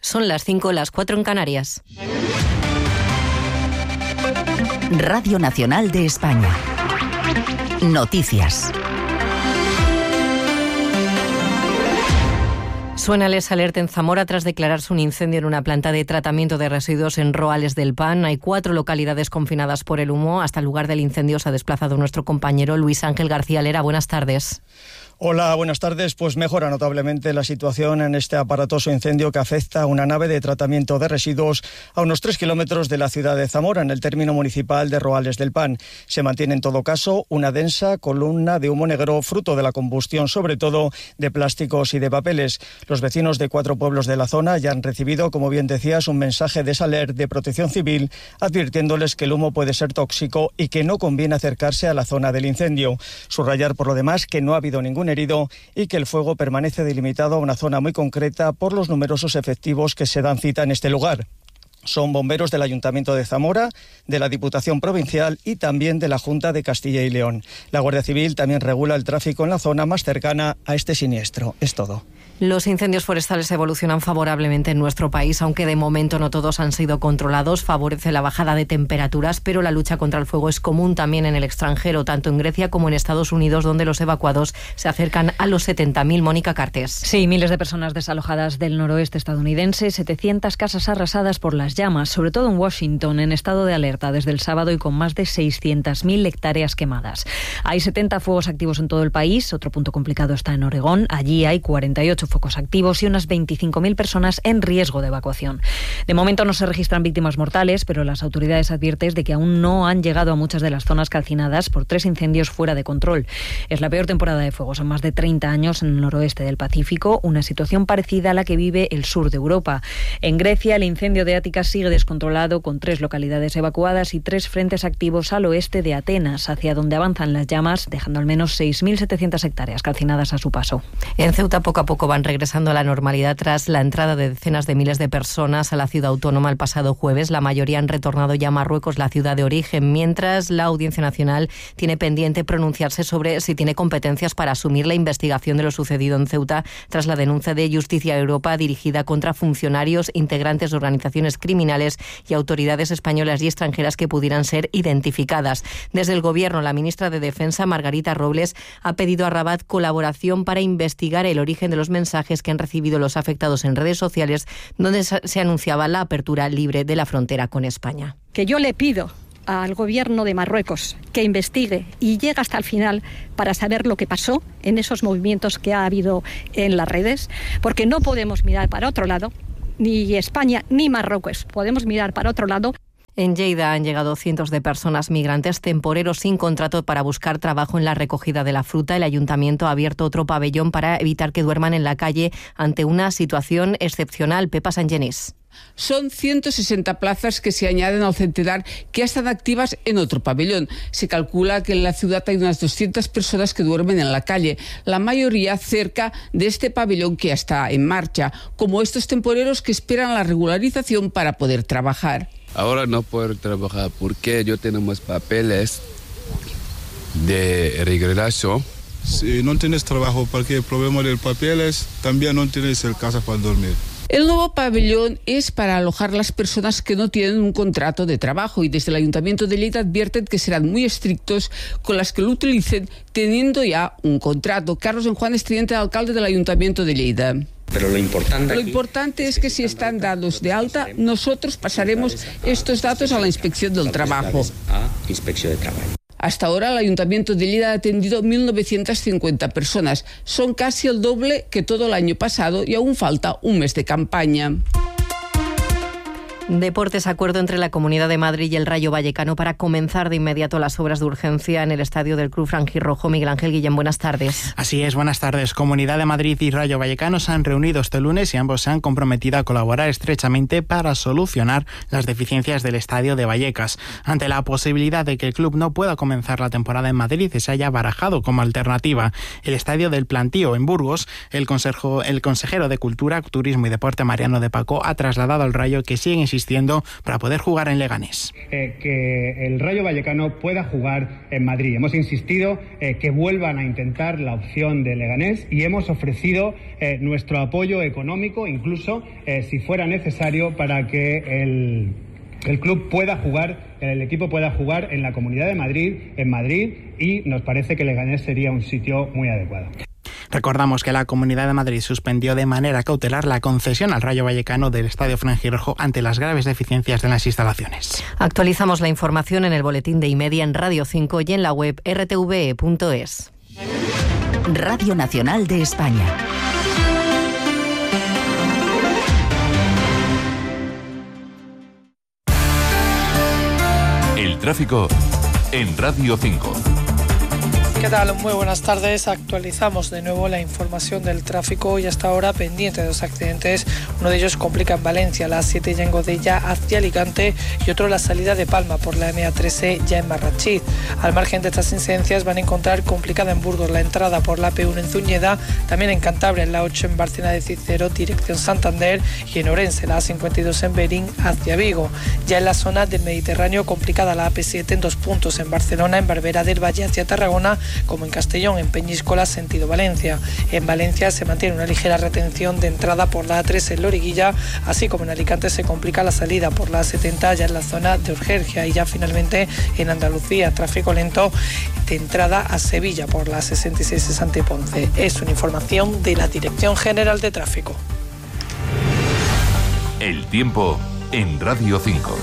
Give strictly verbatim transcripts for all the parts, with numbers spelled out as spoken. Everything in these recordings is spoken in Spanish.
Son las cinco, las cuatro en Canarias. Radio Nacional de España. Noticias. Suena el exalerta en Zamora tras declararse un incendio en una planta de tratamiento de residuos en Roales del Pan. Hay cuatro localidades confinadas por el humo. Hasta el lugar del incendio se ha desplazado nuestro compañero Luis Ángel García Lera. Buenas tardes. Hola, buenas tardes. Pues mejora notablemente la situación en este aparatoso incendio que afecta a una nave de tratamiento de residuos a unos tres kilómetros de la ciudad de Zamora, en el término municipal de Roales del Pan. Se mantiene en todo caso una densa columna de humo negro, fruto de la combustión sobre todo de plásticos y de papeles. Los vecinos de cuatro pueblos de la zona ya han recibido, como bien decías, un mensaje de Saler de Protección Civil advirtiéndoles que el humo puede ser tóxico y que no conviene acercarse a la zona del incendio. Subrayar por lo demás que no ha habido ningún herido y que el fuego permanece delimitado a una zona muy concreta por los numerosos efectivos que se dan cita en este lugar. Son bomberos del Ayuntamiento de Zamora, de la Diputación Provincial y también de la Junta de Castilla y León. La Guardia Civil también regula el tráfico en la zona más cercana a este siniestro. Es todo. Los incendios forestales evolucionan favorablemente en nuestro país, aunque de momento no todos han sido controlados. Favorece la bajada de temperaturas, pero la lucha contra el fuego es común también en el extranjero, tanto en Grecia como en Estados Unidos, donde los evacuados se acercan a los setenta mil. Mónica Cartes. Sí, miles de personas desalojadas del noroeste estadounidense, setecientas casas arrasadas por las llamas, sobre todo en Washington, en estado de alerta desde el sábado y con más de seiscientas mil hectáreas quemadas. Hay setenta fuegos activos en todo el país. Otro punto complicado está en Oregón. Allí hay cuarenta y ocho focos activos y unas veinticinco mil personas en riesgo de evacuación. De momento no se registran víctimas mortales, pero las autoridades advierten de que aún no han llegado a muchas de las zonas calcinadas por tres incendios fuera de control. Es la peor temporada de fuegos en más de treinta años en el noroeste del Pacífico, una situación parecida a la que vive el sur de Europa. En Grecia, el incendio de Ática sigue descontrolado, con tres localidades evacuadas y tres frentes activos al oeste de Atenas, hacia donde avanzan las llamas, dejando al menos seis mil setecientas hectáreas calcinadas a su paso. En Ceuta poco a poco van regresando a la normalidad tras la entrada de decenas de miles de personas a la ciudad autónoma el pasado jueves. La mayoría han retornado ya a Marruecos, la ciudad de origen, mientras la Audiencia Nacional tiene pendiente pronunciarse sobre si tiene competencias para asumir la investigación de lo sucedido en Ceuta tras la denuncia de Justicia Europa dirigida contra funcionarios, integrantes de organizaciones criminales y autoridades españolas y extranjeras que pudieran ser identificadas. Desde el Gobierno, la ministra de Defensa, Margarita Robles, ha pedido a Rabat colaboración para investigar el origen de los mensajes que han recibido los afectados en redes sociales, donde se anunciaba la apertura libre de la frontera con España. Que yo le pido al Gobierno de Marruecos que investigue y llegue hasta el final para saber lo que pasó en esos movimientos que ha habido en las redes, porque no podemos mirar para otro lado, ni España ni Marruecos, podemos mirar para otro lado. En Lleida han llegado cientos de personas migrantes temporeros sin contrato para buscar trabajo en la recogida de la fruta. El ayuntamiento ha abierto otro pabellón para evitar que duerman en la calle ante una situación excepcional. Pepa Sangenís. Son ciento sesenta plazas que se añaden al centenar que ya están activas en otro pabellón. Se calcula que en la ciudad hay unas doscientas personas que duermen en la calle, la mayoría cerca de este pabellón que ya está en marcha, como estos temporeros que esperan la regularización para poder trabajar. Ahora no puedo trabajar porque yo tenemos papeles de regreso. Si no tienes trabajo porque el problema del papel es también no tienes el casa para dormir. El nuevo pabellón es para alojar las personas que no tienen un contrato de trabajo y desde el Ayuntamiento de Lleida advierten que serán muy estrictos con las que lo utilicen teniendo ya un contrato. Carlos Enjuan es teniente de alcalde del Ayuntamiento de Lleida. Pero lo importante, lo importante es que si están dados de alta, nosotros pasaremos estos datos a la Inspección del Trabajo. A Inspección de Trabajo. Hasta ahora el Ayuntamiento de Lleida ha atendido mil novecientas cincuenta personas. Son casi el doble que todo el año pasado y aún falta un mes de campaña. Deportes, acuerdo entre la Comunidad de Madrid y el Rayo Vallecano para comenzar de inmediato las obras de urgencia en el estadio del Club Franjirrojo. Miguel Ángel Guillén, buenas tardes. Así es, buenas tardes. Comunidad de Madrid y Rayo Vallecano se han reunido este lunes y ambos se han comprometido a colaborar estrechamente para solucionar las deficiencias del estadio de Vallecas. Ante la posibilidad de que el club no pueda comenzar la temporada en Madrid y se haya barajado como alternativa el estadio del Plantío en Burgos, el, consejo, el consejero de Cultura, Turismo y Deporte, Mariano de Paco, ha trasladado al Rayo que siguen insistiendo insistiendo para poder jugar en Leganés. Eh, que el Rayo Vallecano pueda jugar en Madrid. Hemos insistido eh, que vuelvan a intentar la opción de Leganés y hemos ofrecido eh, nuestro apoyo económico, incluso eh, si fuera necesario, para que el, el club pueda jugar, el equipo pueda jugar en la Comunidad de Madrid, en Madrid, y nos parece que Leganés sería un sitio muy adecuado. Recordamos que la Comunidad de Madrid suspendió de manera cautelar la concesión al Rayo Vallecano del Estadio Fuengirola ante las graves deficiencias de las instalaciones. Actualizamos la información en el boletín de Imedia en Radio cinco y en la web r t v e punto es. Radio Nacional de España. El tráfico en Radio cinco. ¿Qué tal? Muy buenas tardes. Actualizamos de nuevo la información del tráfico y hasta ahora pendiente de dos accidentes. Uno de ellos complica en Valencia, la A siete ya en Godella hacia Alicante, y otro la salida de Palma por la M A trece ya en Marrachid. Al margen de estas incidencias van a encontrar complicada en Burgos la entrada por la A P uno en Zuñeda, también en Cantabria en la ocho en Bárcena de Cicero dirección Santander, y en Orense la A cincuenta y dos en Berín hacia Vigo. Ya en la zona del Mediterráneo complicada la A P siete en dos puntos, en Barcelona en Barbera del Valle hacia Tarragona, como en Castellón, en Peñíscola, sentido Valencia. En Valencia se mantiene una ligera retención de entrada por la A tres en Loriguilla, así como en Alicante se complica la salida por la A setenta ya en la zona de Urgencia, y ya finalmente en Andalucía, tráfico lento de entrada a Sevilla por la A sesenta y seis Sesante Ponce. Es una información de la Dirección General de Tráfico. El tiempo en Radio cinco.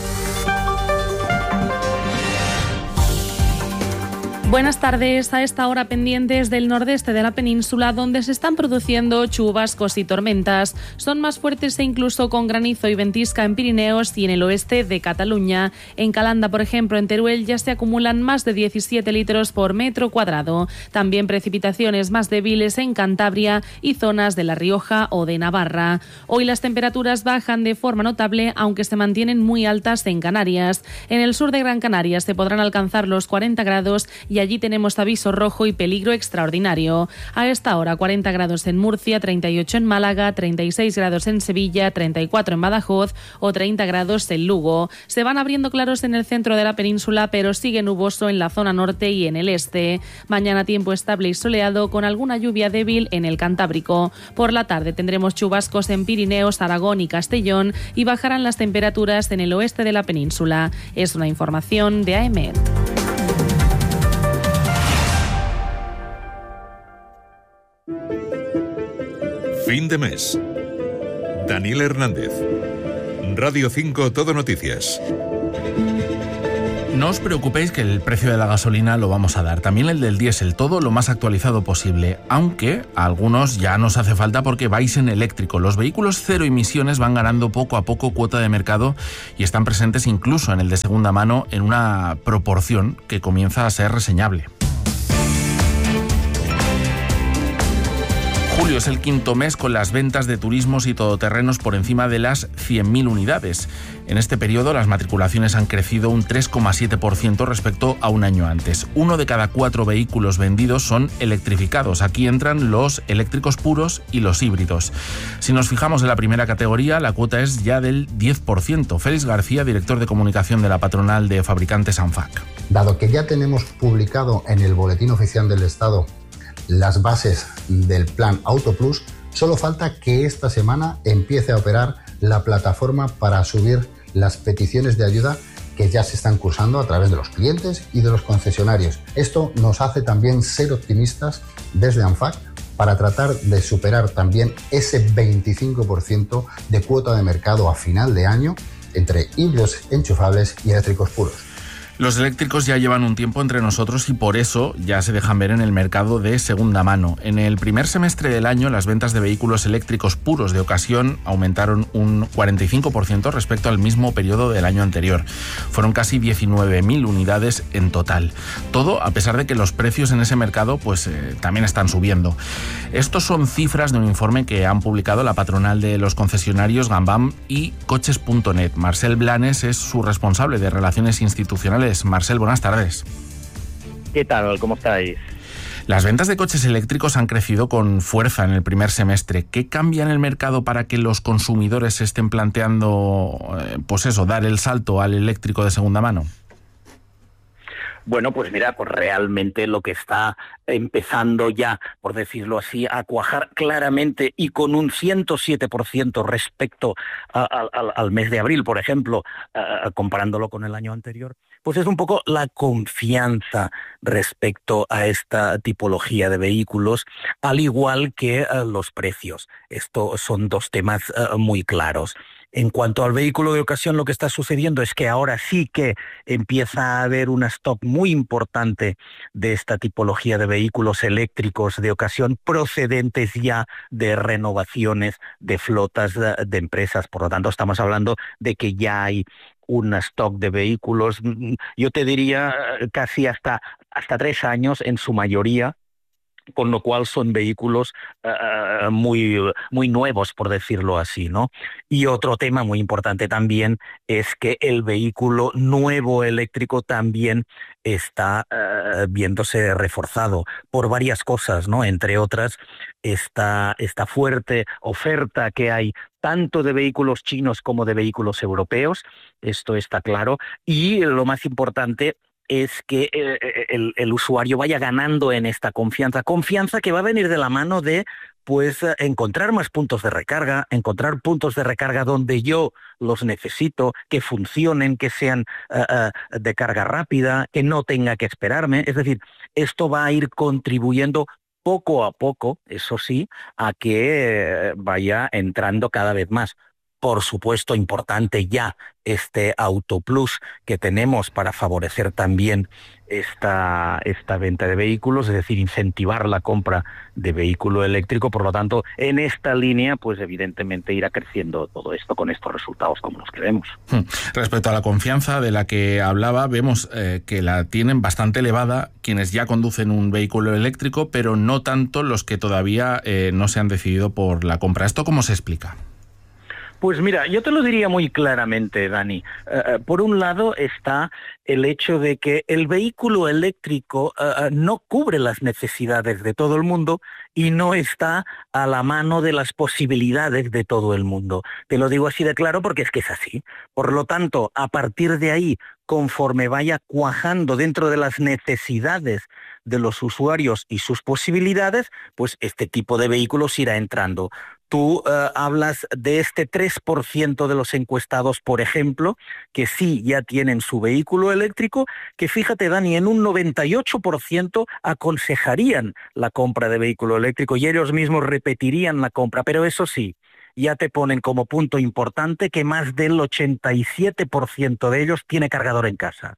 Buenas tardes. A esta hora pendientes del nordeste de la península, donde se están produciendo chubascos y tormentas. Son más fuertes e incluso con granizo y ventisca en Pirineos y en el oeste de Cataluña. En Calanda, por ejemplo, en Teruel ya se acumulan más de diecisiete litros por metro cuadrado. También precipitaciones más débiles en Cantabria y zonas de La Rioja o de Navarra. Hoy las temperaturas bajan de forma notable, aunque se mantienen muy altas en Canarias. En el sur de Gran Canaria se podrán alcanzar los cuarenta grados y allí tenemos aviso rojo y peligro extraordinario. A esta hora cuarenta grados en Murcia, treinta y ocho en Málaga, treinta y seis grados en Sevilla, treinta y cuatro en Badajoz o treinta grados en Lugo. Se van abriendo claros en el centro de la península, pero sigue nuboso en la zona norte y en el este. Mañana tiempo estable y soleado con alguna lluvia débil en el Cantábrico. Por la tarde tendremos chubascos en Pirineos, Aragón y Castellón y bajarán las temperaturas en el oeste de la península. Es una información de A E M E D. Fin de mes. Daniel Hernández. Radio cinco Todo Noticias. No os preocupéis que el precio de la gasolina lo vamos a dar, también el del diésel, todo lo más actualizado posible, aunque a algunos ya nos hace falta porque vais en eléctrico. Los vehículos cero emisiones van ganando poco a poco cuota de mercado y están presentes incluso en el de segunda mano en una proporción que comienza a ser reseñable. Julio es el quinto mes con las ventas de turismos y todoterrenos por encima de las cien mil unidades. En este periodo las matriculaciones han crecido un tres coma siete por ciento respecto a un año antes. Uno de cada cuatro vehículos vendidos son electrificados. Aquí entran los eléctricos puros y los híbridos. Si nos fijamos en la primera categoría, la cuota es ya del diez por ciento. Félix García, director de comunicación de la patronal de fabricantes ANFAC. Dado que ya tenemos publicado en el Boletín Oficial del Estado las bases del plan Auto Plus, solo falta que esta semana empiece a operar la plataforma para subir las peticiones de ayuda que ya se están cursando a través de los clientes y de los concesionarios. Esto nos hace también ser optimistas desde ANFAC para tratar de superar también ese veinticinco por ciento de cuota de mercado a final de año entre híbridos enchufables y eléctricos puros. Los eléctricos ya llevan un tiempo entre nosotros y por eso ya se dejan ver en el mercado de segunda mano. En el primer semestre del año, las ventas de vehículos eléctricos puros de ocasión aumentaron un cuarenta y cinco por ciento respecto al mismo periodo del año anterior. Fueron casi diecinueve mil unidades en total. Todo a pesar de que los precios en ese mercado pues eh, también están subiendo. Estos son cifras de un informe que han publicado la patronal de los concesionarios Gambam y Coches punto net. Marcel Blanes es su responsable de Relaciones Institucionales. Marcel, buenas tardes. ¿Qué tal? ¿Cómo estáis? Las ventas de coches eléctricos han crecido con fuerza en el primer semestre. ¿Qué cambia en el mercado para que los consumidores se estén planteando, eh, pues eso, dar el salto al eléctrico de segunda mano? Bueno, pues mira, pues realmente lo que está empezando ya, por decirlo así, a cuajar claramente y con un ciento siete por ciento respecto a, a, a, al mes de abril, por ejemplo, a, a, comparándolo con el año anterior, pues es un poco la confianza respecto a esta tipología de vehículos, al igual que uh, los precios. Estos son dos temas uh, muy claros. En cuanto al vehículo de ocasión, lo que está sucediendo es que ahora sí que empieza a haber un stock muy importante de esta tipología de vehículos eléctricos de ocasión procedentes ya de renovaciones de flotas de, de empresas. Por lo tanto, estamos hablando de que ya hay un stock de vehículos, yo te diría casi hasta, hasta tres años en su mayoría, con lo cual son vehículos uh, muy, muy nuevos, por decirlo así, ¿no? Y otro tema muy importante también es que el vehículo nuevo eléctrico también está uh, viéndose reforzado por varias cosas, ¿no? Entre otras, esta, esta fuerte oferta que hay tanto de vehículos chinos como de vehículos europeos, esto está claro, y lo más importante es que el, el, el usuario vaya ganando en esta confianza, confianza que va a venir de la mano de pues encontrar más puntos de recarga, encontrar puntos de recarga donde yo los necesito, que funcionen, que sean uh, uh, de carga rápida, que no tenga que esperarme. Es decir, esto va a ir contribuyendo poco a poco, eso sí, a que vaya entrando cada vez más. Por supuesto, importante ya este Auto Plus que tenemos para favorecer también esta, esta venta de vehículos, es decir, incentivar la compra de vehículo eléctrico. Por lo tanto, en esta línea, pues evidentemente irá creciendo todo esto con estos resultados como los que vemos. Respecto a la confianza de la que hablaba, vemos eh, que la tienen bastante elevada quienes ya conducen un vehículo eléctrico, pero no tanto los que todavía eh, no se han decidido por la compra. ¿Esto cómo se explica? Pues mira, yo te lo diría muy claramente, Dani. Uh, por un lado está el hecho de que el vehículo eléctrico uh, no cubre las necesidades de todo el mundo y no está a la mano de las posibilidades de todo el mundo. Te lo digo así de claro porque es que es así. Por lo tanto, a partir de ahí, conforme vaya cuajando dentro de las necesidades de los usuarios y sus posibilidades, pues este tipo de vehículos irá entrando. Tú uh, hablas de este tres por ciento de los encuestados, por ejemplo, que sí ya tienen su vehículo eléctrico, que fíjate, Dani, en un noventa y ocho por ciento aconsejarían la compra de vehículo eléctrico y ellos mismos repetirían la compra, pero eso sí, ya te ponen como punto importante que más del ochenta y siete por ciento de ellos tiene cargador en casa.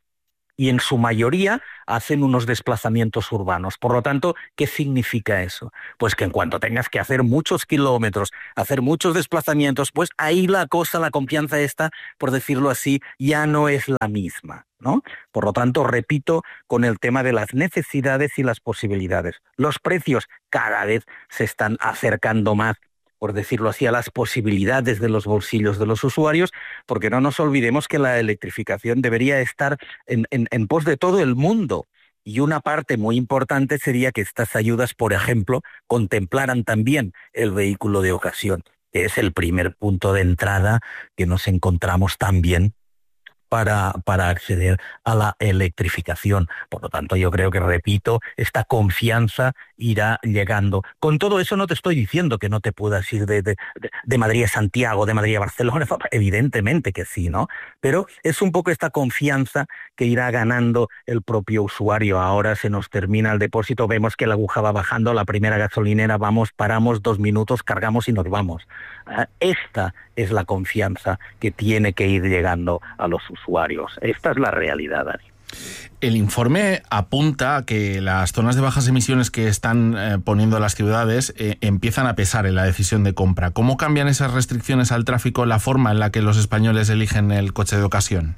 Y en su mayoría hacen unos desplazamientos urbanos. Por lo tanto, ¿qué significa eso? Pues que en cuanto tengas que hacer muchos kilómetros, hacer muchos desplazamientos, pues ahí la cosa, la confianza esta, por decirlo así, ya no es la misma, ¿no? Por lo tanto, repito, con el tema de las necesidades y las posibilidades. Los precios cada vez se están acercando más, por decirlo así, a las posibilidades de los bolsillos de los usuarios, porque no nos olvidemos que la electrificación debería estar en, en, en pos de todo el mundo. Y una parte muy importante sería que estas ayudas, por ejemplo, contemplaran también el vehículo de ocasión, que es el primer punto de entrada que nos encontramos también para, para acceder a la electrificación. Por lo tanto, yo creo que, repito, esta confianza irá llegando. Con todo eso no te estoy diciendo que no te puedas ir de, de, de Madrid a Santiago, de Madrid a Barcelona, evidentemente que sí, ¿no? Pero es un poco esta confianza que irá ganando el propio usuario. Ahora se nos termina el depósito, vemos que la aguja va bajando, la primera gasolinera, vamos, paramos dos minutos, cargamos y nos vamos. Esta es la confianza que tiene que ir llegando a los usuarios. Esta es la realidad, Dani. El informe apunta a que las zonas de bajas emisiones que están eh, poniendo las ciudades eh, empiezan a pesar en la decisión de compra. ¿Cómo cambian esas restricciones al tráfico la forma en la que los españoles eligen el coche de ocasión?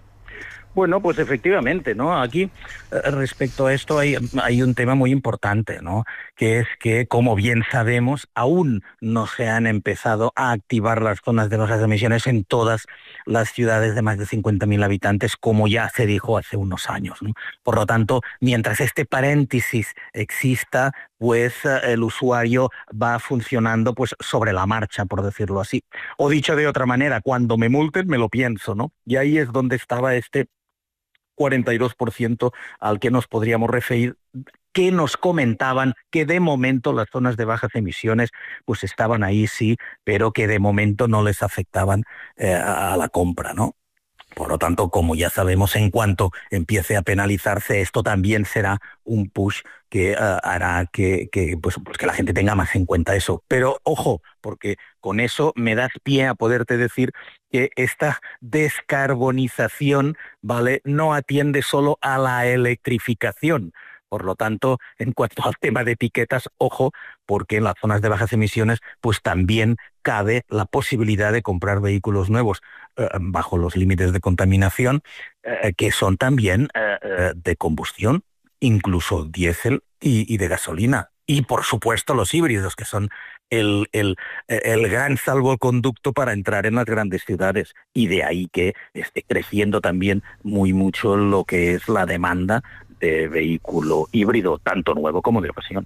Bueno, pues efectivamente, ¿no? Aquí, eh, respecto a esto, hay, hay un tema muy importante, ¿no? que es que, como bien sabemos, aún no se han empezado a activar las zonas de bajas emisiones en todas las ciudades de más de cincuenta mil habitantes, como ya se dijo hace unos años, ¿no? Por lo tanto, mientras este paréntesis exista, pues el usuario va funcionando pues sobre la marcha, por decirlo así. O dicho de otra manera, cuando me multen me lo pienso, ¿no? Y ahí es donde estaba este cuarenta y dos por ciento al que nos podríamos referir, que nos comentaban que de momento las zonas de bajas emisiones pues estaban ahí, sí, pero que de momento no les afectaban eh, a la compra, ¿no? Por lo tanto, como ya sabemos, en cuanto empiece a penalizarse, esto también será un push que uh, hará que, que, pues, pues que la gente tenga más en cuenta eso. Pero ojo, porque con eso me das pie a poderte decir que esta descarbonización, ¿vale?, no atiende solo a la electrificación. Por lo tanto, en cuanto al tema de etiquetas, ojo, porque en las zonas de bajas emisiones pues también cabe la posibilidad de comprar vehículos nuevos eh, bajo los límites de contaminación, eh, que son también eh, de combustión, incluso diésel y, y de gasolina. Y, por supuesto, los híbridos, que son el, el, el gran salvoconducto para entrar en las grandes ciudades. Y de ahí que esté creciendo también muy mucho lo que es la demanda de vehículo híbrido, tanto nuevo como de ocasión.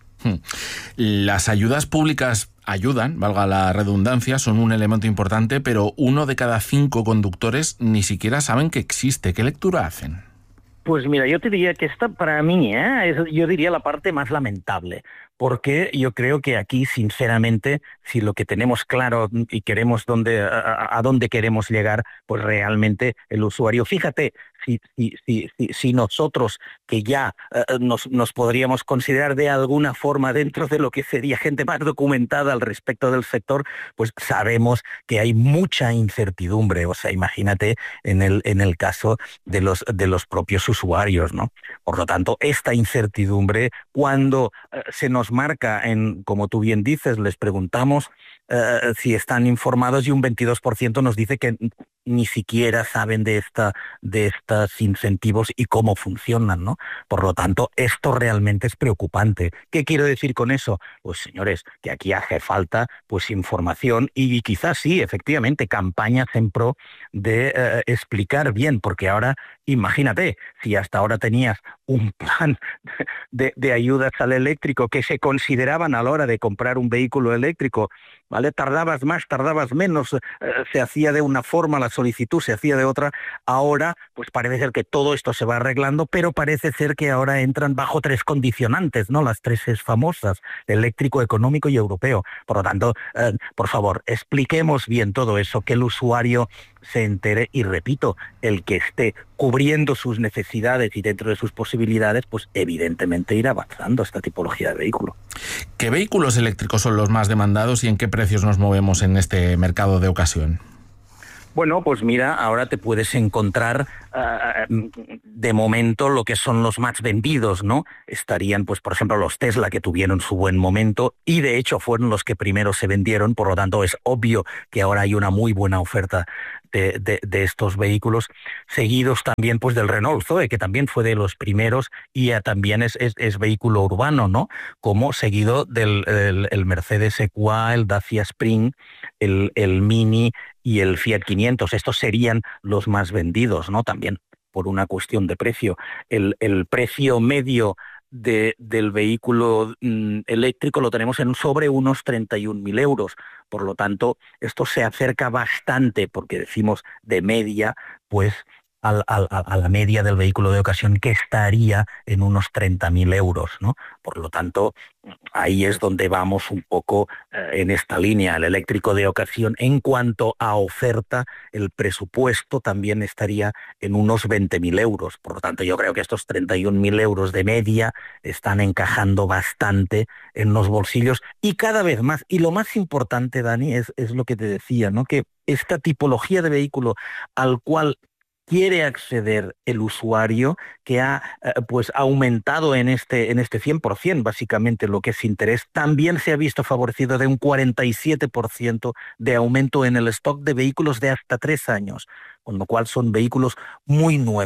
Las ayudas públicas ayudan, valga la redundancia, son un elemento importante, pero uno de cada cinco conductores ni siquiera saben que existe. ¿Qué lectura hacen? Pues mira, yo te diría que esta para mí, ¿eh? es, yo diría la parte más lamentable, porque yo creo que aquí, sinceramente, si lo que tenemos claro y queremos dónde, a, a dónde queremos llegar, pues realmente el usuario, fíjate, si, si, si, si, si nosotros que ya uh, nos, nos podríamos considerar de alguna forma dentro de lo que sería gente más documentada al respecto del sector, pues sabemos que hay mucha incertidumbre. O sea, imagínate en el, en el caso de los, de los propios usuarios, ¿no? Por lo tanto, esta incertidumbre, cuando uh, se nos marca en, como tú bien dices, les preguntamos uh, si están informados y un veintidós por ciento nos dice que ni siquiera saben de esta de estos incentivos y cómo funcionan, ¿no? Por lo tanto, esto realmente es preocupante. ¿Qué quiero decir con eso? Pues, señores, que aquí hace falta pues información y quizás sí, efectivamente, campañas en pro de eh, explicar bien, porque ahora, imagínate, si hasta ahora tenías un plan de, de ayudas al eléctrico que se consideraban a la hora de comprar un vehículo eléctrico, ¿vale? Tardabas más, tardabas menos, eh, se hacía de una forma, la solicitud se hacía de otra. Ahora, pues parece ser que todo esto se va arreglando, pero parece ser que ahora entran bajo tres condicionantes, ¿no? Las tres es famosas, eléctrico, económico y europeo. Por lo tanto, eh, por favor, expliquemos bien todo eso, que el usuario se entere y, repito, el que esté cubriendo sus necesidades y dentro de sus posibilidades, pues evidentemente irá avanzando esta tipología de vehículo. ¿Qué vehículos eléctricos son los más demandados y en qué precios nos movemos en este mercado de ocasión? Bueno, pues mira, ahora te puedes encontrar uh, de momento lo que son los más vendidos, ¿no? Estarían, pues por ejemplo, los Tesla, que tuvieron su buen momento y de hecho fueron los que primero se vendieron, por lo tanto es obvio que ahora hay una muy buena oferta de, de, de estos vehículos, seguidos también pues del Renault Zoe, que también fue de los primeros y uh, también es, es, es vehículo urbano, ¿no? Como seguido del el, el Mercedes E Q A, el Dacia Spring, el, el Mini y el Fiat quinientos. Estos serían los más vendidos, ¿no? También por una cuestión de precio. El, el precio medio de, del vehículo mm, eléctrico lo tenemos en sobre unos treinta y un mil euros. Por lo tanto, esto se acerca bastante, porque decimos de media, pues a, a, a la media del vehículo de ocasión, que estaría en unos treinta mil euros, ¿no? Por lo tanto, ahí es donde vamos un poco eh, en esta línea. El eléctrico de ocasión, en cuanto a oferta, el presupuesto también estaría en unos veinte mil euros. Por lo tanto, yo creo que estos treinta y un mil euros de media están encajando bastante en los bolsillos y cada vez más. Y lo más importante, Dani, es, es lo que te decía, ¿no? Que esta tipología de vehículo al cual quiere acceder el usuario, que ha eh, pues aumentado en este en este cien por ciento básicamente lo que es interés, también se ha visto favorecido de un cuarenta y siete por ciento de aumento en el stock de vehículos de hasta tres años, con lo cual son vehículos muy nuevos.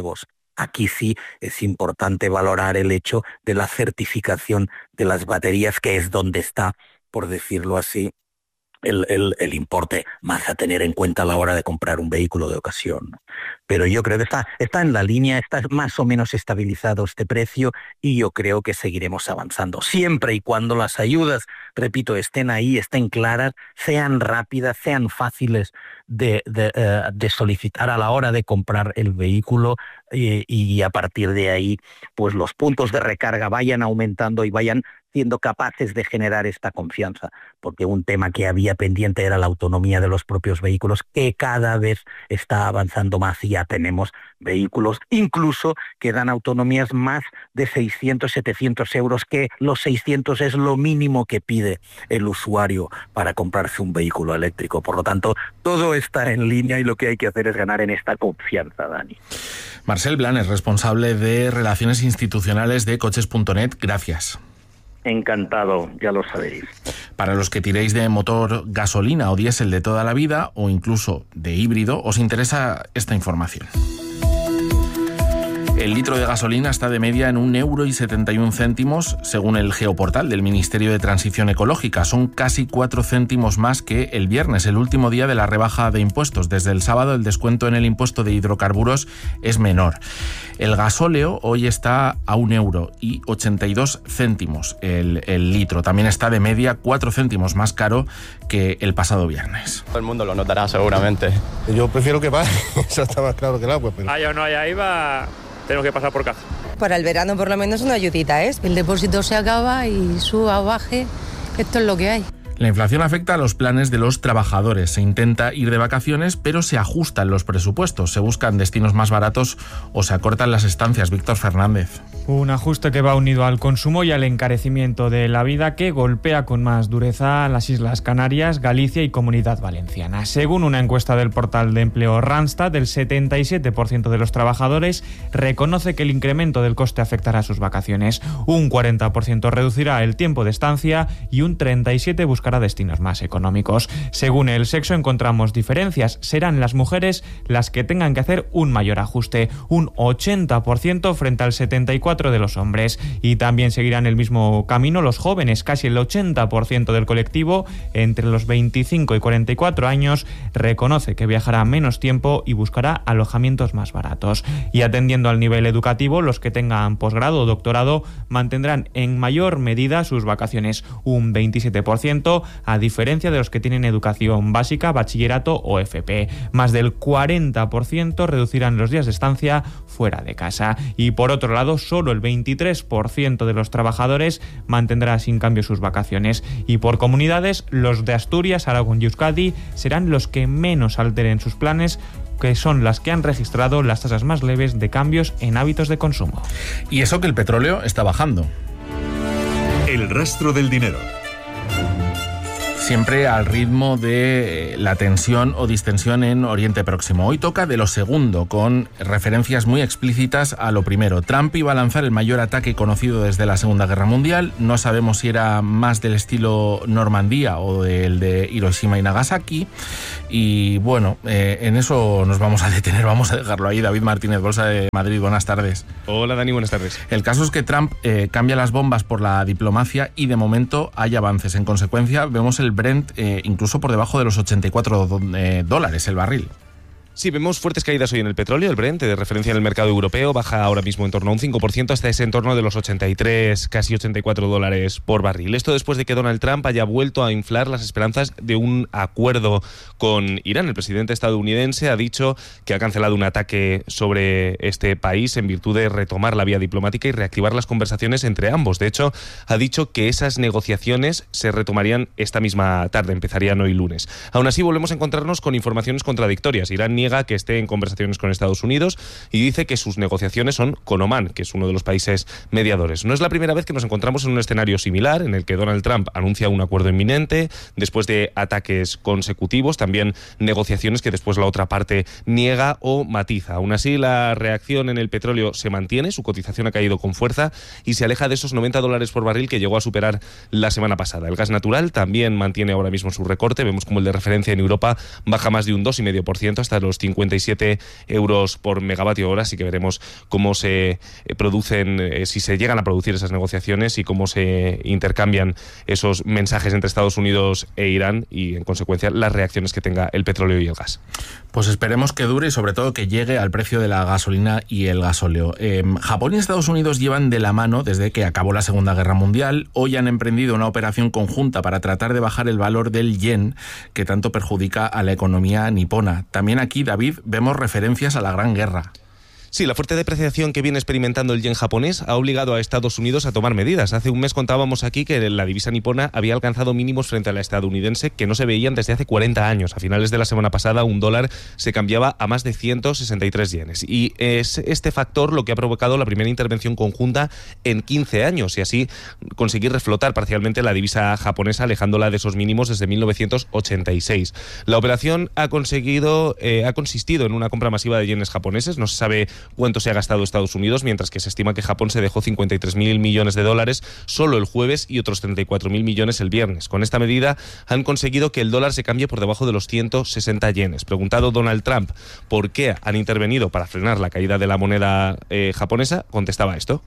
Aquí sí es importante valorar el hecho de la certificación de las baterías, que es donde está, por decirlo así, El, el, el importe más a tener en cuenta a la hora de comprar un vehículo de ocasión. Pero yo creo que está, está en la línea, está más o menos estabilizado este precio y yo creo que seguiremos avanzando. Siempre y cuando las ayudas, repito, estén ahí, estén claras, sean rápidas, sean fáciles de, de, uh, de solicitar a la hora de comprar el vehículo y, y a partir de ahí pues los puntos de recarga vayan aumentando y vayan siendo capaces de generar esta confianza, porque un tema que había pendiente era la autonomía de los propios vehículos, que cada vez está avanzando más y ya tenemos vehículos incluso que dan autonomías más de seiscientos, setecientos euros, que los seiscientos es lo mínimo que pide el usuario para comprarse un vehículo eléctrico. Por lo tanto, todo está en línea y lo que hay que hacer es ganar en esta confianza, Dani. Marcel Blanes, responsable de Relaciones Institucionales de Coches punto net, gracias. Encantado, ya lo sabéis. Para los que tiréis de motor gasolina o diésel de toda la vida o incluso de híbrido, os interesa esta información. El litro de gasolina está de media en un euro y setenta y un céntimos, según el geoportal del Ministerio de Transición Ecológica. Son casi cuatro céntimos más que el viernes, el último día de la rebaja de impuestos. Desde el sábado el descuento en el impuesto de hidrocarburos es menor. El gasóleo hoy está a un euro y ochenta y dos céntimos el, el litro. También está de media cuatro céntimos más caro que el pasado viernes. Todo el mundo lo notará seguramente. Yo prefiero que baje, eso está más claro que el agua. Pero... Haya o no haya I V A, tenemos que pasar por caja. Para el verano por lo menos una ayudita, ¿eh? El depósito se acaba y suba o baje, esto es lo que hay. La inflación afecta a los planes de los trabajadores. Se intenta ir de vacaciones, pero se ajustan los presupuestos. Se buscan destinos más baratos o se acortan las estancias. Víctor Fernández. Un ajuste que va unido al consumo y al encarecimiento de la vida, que golpea con más dureza a las Islas Canarias, Galicia y Comunidad Valenciana. Según una encuesta del portal de empleo Randstad, el setenta y siete por ciento de los trabajadores reconoce que el incremento del coste afectará a sus vacaciones. Un cuarenta por ciento reducirá el tiempo de estancia y un treinta y siete por ciento buscará destinos más económicos. Según el sexo encontramos diferencias. Serán las mujeres las que tengan que hacer un mayor ajuste, un ochenta por ciento frente al setenta y cuatro por ciento de los hombres. Y también seguirán el mismo camino los jóvenes. Casi el ochenta por ciento del colectivo entre los veinticinco y cuarenta y cuatro años reconoce que viajará menos tiempo y buscará alojamientos más baratos. Y atendiendo al nivel educativo, los que tengan posgrado o doctorado mantendrán en mayor medida sus vacaciones, un veintisiete por ciento, a diferencia de los que tienen educación básica, bachillerato o F P. Más del cuarenta por ciento reducirán los días de estancia fuera de casa. Y por otro lado, solo el veintitrés por ciento de los trabajadores mantendrá sin cambio sus vacaciones. Y por comunidades, los de Asturias, Aragón y Euskadi serán los que menos alteren sus planes, que son las que han registrado las tasas más leves de cambios en hábitos de consumo. Y eso que el petróleo está bajando. El rastro del dinero. Siempre al ritmo de la tensión o distensión en Oriente Próximo. Hoy toca de lo segundo, con referencias muy explícitas a lo primero. Trump iba a lanzar el mayor ataque conocido desde la Segunda Guerra Mundial. No sabemos si era más del estilo Normandía o del de Hiroshima y Nagasaki. Y bueno, eh, en eso nos vamos a detener, vamos a dejarlo ahí. David Martínez, Bolsa de Madrid, buenas tardes. Hola Dani, buenas tardes. El caso es que Trump eh, cambia las bombas por la diplomacia y de momento hay avances. En consecuencia, vemos el Brent eh, incluso por debajo de los ochenta y cuatro eh, dólares el barril. Sí, vemos fuertes caídas hoy en el petróleo. El Brent, de referencia en el mercado europeo, baja ahora mismo en torno a un cinco por ciento hasta ese entorno de los ochenta y tres, casi ochenta y cuatro dólares por barril. Esto después de que Donald Trump haya vuelto a inflar las esperanzas de un acuerdo con Irán. El presidente estadounidense ha dicho que ha cancelado un ataque sobre este país en virtud de retomar la vía diplomática y reactivar las conversaciones entre ambos. De hecho, ha dicho que esas negociaciones se retomarían esta misma tarde, empezarían hoy lunes. Aún así, volvemos a encontrarnos con informaciones contradictorias. Irán niega que esté en conversaciones con Estados Unidos y dice que sus negociaciones son con Omán, que es uno de los países mediadores. No es la primera vez que nos encontramos en un escenario similar, en el que Donald Trump anuncia un acuerdo inminente, después de ataques consecutivos, también negociaciones que después la otra parte niega o matiza. Aún así, la reacción en el petróleo se mantiene, su cotización ha caído con fuerza y se aleja de esos noventa dólares por barril que llegó a superar la semana pasada. El gas natural también mantiene ahora mismo su recorte, vemos como el de referencia en Europa baja más de un dos coma cinco por ciento hasta los los cincuenta y siete euros por megavatio hora. Así que veremos cómo se producen, eh, si se llegan a producir esas negociaciones y cómo se intercambian esos mensajes entre Estados Unidos e Irán y, en consecuencia, las reacciones que tenga el petróleo y el gas. Pues esperemos que dure y sobre todo que llegue al precio de la gasolina y el gasóleo. Eh, Japón y Estados Unidos llevan de la mano desde que acabó la Segunda Guerra Mundial. Hoy han emprendido una operación conjunta para tratar de bajar el valor del yen, que tanto perjudica a la economía nipona. También aquí, David, vemos referencias a la Gran Guerra. Sí, la fuerte depreciación que viene experimentando el yen japonés ha obligado a Estados Unidos a tomar medidas. Hace un mes contábamos aquí que la divisa nipona había alcanzado mínimos frente a la estadounidense que no se veían desde hace cuarenta años. A finales de la semana pasada, un dólar se cambiaba a más de ciento sesenta y tres yenes. Y es este factor lo que ha provocado la primera intervención conjunta en quince años y así conseguir reflotar parcialmente la divisa japonesa, alejándola de esos mínimos desde mil novecientos ochenta y seis. La operación ha conseguido, eh, ha consistido en una compra masiva de yenes japoneses. No se sabe cuánto se ha gastado Estados Unidos, mientras que se estima que Japón se dejó cincuenta y tres mil millones de dólares solo el jueves y otros treinta y cuatro mil millones el viernes. Con esta medida han conseguido que el dólar se cambie por debajo de los ciento sesenta yenes. Preguntado Donald Trump por qué han intervenido para frenar la caída de la moneda eh, japonesa, contestaba esto.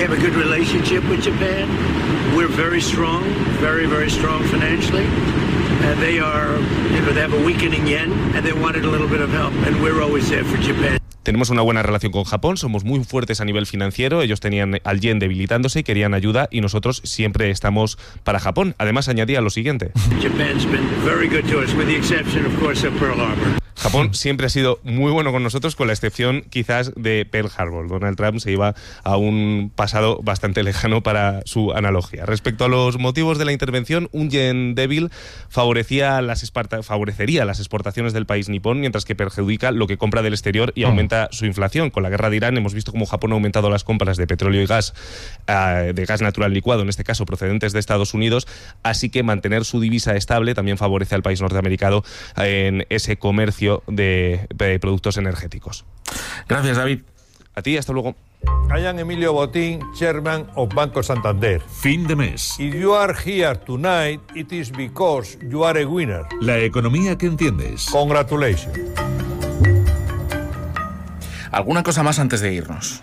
Tenemos una buena relación con Japón, somos muy fuertes a nivel financiero, ellos tenían al yen debilitándose y querían ayuda y nosotros siempre estamos para Japón. Además añadía lo siguiente. Japón siempre ha sido muy bueno con nosotros, con la excepción quizás de Pearl Harbor. Donald Trump se iba a un pasado bastante lejano para su analogía. Respecto a los motivos de la intervención, un yen débil favorecía las esparta, favorecería las exportaciones del país nipón, mientras que perjudica lo que compra del exterior y aumenta su inflación. Con la guerra de Irán hemos visto cómo Japón ha aumentado las compras de petróleo y gas, uh, de gas natural licuado, en este caso procedentes de Estados Unidos, así que mantener su divisa estable también favorece al país norteamericano en ese comercio De, de productos energéticos. Gracias, David. A ti, hasta luego. I am Emilio Botín, Chairman of Banco Santander. Fin de mes. If you are here tonight, it is because you are a winner. La economía que entiendes. Congratulations. ¿Alguna cosa más antes de irnos?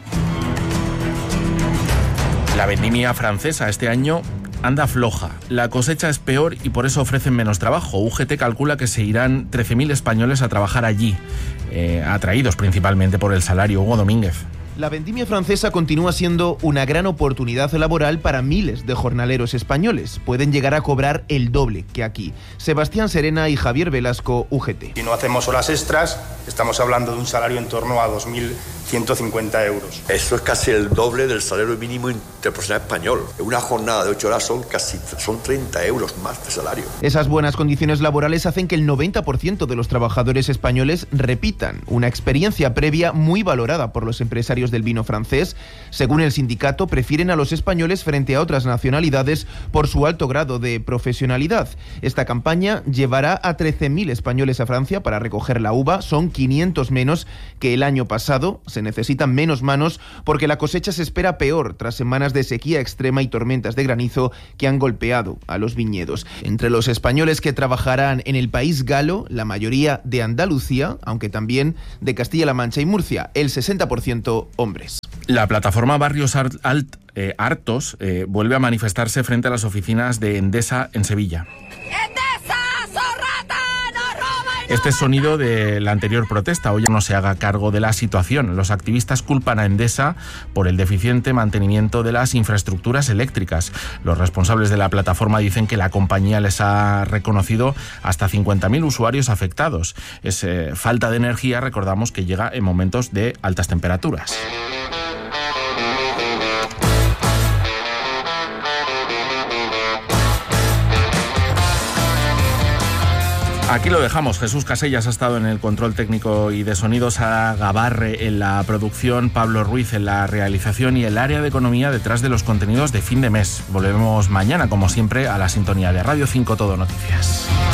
La vendimia francesa este año anda floja. La cosecha es peor y por eso ofrecen menos trabajo. U G T calcula que se irán trece mil españoles a trabajar allí, eh, atraídos principalmente por el salario. Hugo Domínguez. La vendimia francesa continúa siendo una gran oportunidad laboral para miles de jornaleros españoles. Pueden llegar a cobrar el doble que aquí. Sebastián Serena y Javier Velasco, U G T. Si no hacemos horas extras, estamos hablando de un salario en torno a dos mil ciento cincuenta euros. Eso es casi el doble del salario mínimo interprofesional español. Una jornada de ocho horas son casi son treinta euros más de salario. Esas buenas condiciones laborales hacen que el noventa por ciento de los trabajadores españoles repitan, una experiencia previa muy valorada por los empresarios del vino francés. Según el sindicato, prefieren a los españoles frente a otras nacionalidades por su alto grado de profesionalidad. Esta campaña llevará a trece mil españoles a Francia para recoger la uva. Son quinientos menos que el año pasado. Se necesitan menos manos porque la cosecha se espera peor tras semanas de sequía extrema y tormentas de granizo que han golpeado a los viñedos. Entre los españoles que trabajarán en el país galo, la mayoría de Andalucía, aunque también de Castilla-La Mancha y Murcia, el sesenta por ciento hombres. La plataforma Barrios Alt, Alt, eh, Hartos eh, vuelve a manifestarse frente a las oficinas de Endesa en Sevilla. Este es sonido de la anterior protesta. Hoy no se haga cargo de la situación. Los activistas culpan a Endesa por el deficiente mantenimiento de las infraestructuras eléctricas. Los responsables de la plataforma dicen que la compañía les ha reconocido hasta cincuenta mil usuarios afectados. Es eh, falta de energía, recordamos, que llega en momentos de altas temperaturas. Aquí lo dejamos. Jesús Casellas ha estado en el control técnico y de sonido, Sara Gabarre en la producción, Pablo Ruiz en la realización y el área de economía detrás de los contenidos de fin de mes. Volvemos mañana, como siempre, a la sintonía de Radio cinco Todo Noticias.